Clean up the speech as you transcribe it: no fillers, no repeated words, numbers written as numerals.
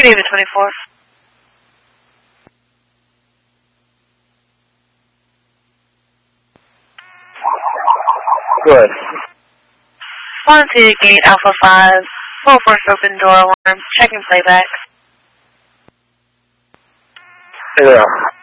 David 24. Good. Volunteer Gate Alpha 5. Full force open door alarm. Checking playback. Hey there.